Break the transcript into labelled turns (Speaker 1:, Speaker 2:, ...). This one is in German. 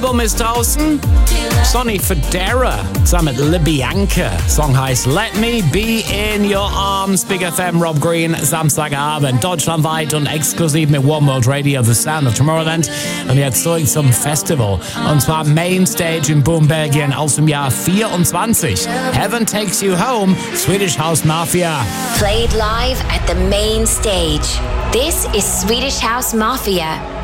Speaker 1: Album ist draußen. Sonny Fodera zusammen mit LaBianca. Song heißt Let Me Be In Your Arms. Big FM, Rob Green, Samstagabend, deutschlandweit und exklusiv mit One World Radio, The Sound of Tomorrowland. Und jetzt zurück zum Festival. Und zwar Mainstage in Boom, Belgien aus dem Jahr 24. Heaven Takes You Home, Swedish House Mafia.
Speaker 2: Played live at the main stage. This is Swedish House Mafia.